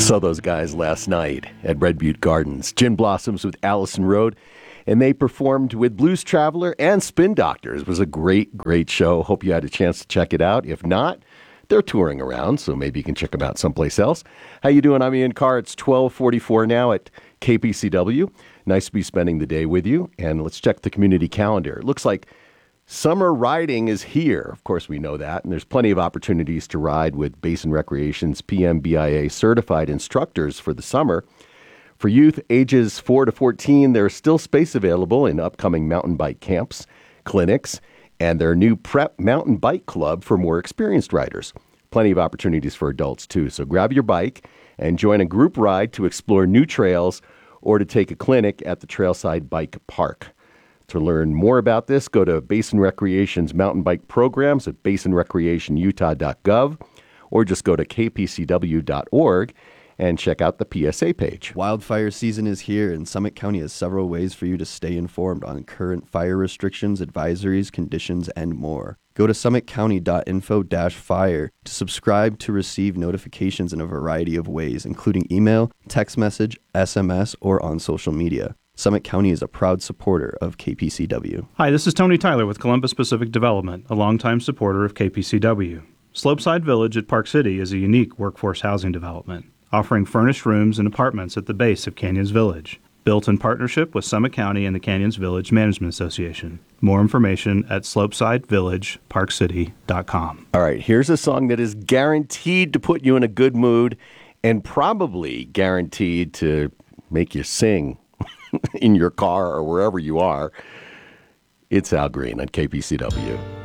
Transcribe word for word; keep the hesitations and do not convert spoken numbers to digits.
Saw those guys last night at Red Butte Gardens. Gin Blossoms with Allison Road. And they performed with Blues Traveler and Spin Doctors. It was a great, great show. Hope you had a chance to check it out. If not, they're touring around, so maybe you can check them out someplace else. How you doing? I'm Ian Carr. It's twelve forty-four now at K P C W. Nice to be spending the day with you. And let's check the community calendar. It looks like summer riding is here. Of course, we know that. And there's plenty of opportunities to ride with Basin Recreation's P M B I A certified instructors for the summer. For youth ages four to fourteen, there's still space available in upcoming mountain bike camps, clinics, and their new Prep Mountain Bike Club for more experienced riders. Plenty of opportunities for adults, too. So grab your bike and join a group ride to explore new trails or to take a clinic at the Trailside Bike Park. To learn more about this, go to Basin Recreation's mountain bike programs at basin recreation utah dot gov or just go to k p c w dot org and check out the P S A page. Wildfire season is here, and Summit County has several ways for you to stay informed on current fire restrictions, advisories, conditions, and more. Go to summit county dot info dash fire to subscribe to receive notifications in a variety of ways, including email, text message, S M S, or on social media. Summit County is a proud supporter of K P C W. Hi, this is Tony Tyler with Columbus Pacific Development, a longtime supporter of K P C W. Slopeside Village at Park City is a unique workforce housing development, offering furnished rooms and apartments at the base of Canyons Village. Built in partnership with Summit County and the Canyons Village Management Association. More information at slopeside village park city dot com. All right, here's a song that is guaranteed to put you in a good mood and probably guaranteed to make you sing in your car or wherever you are. It's Al Green on K P C W.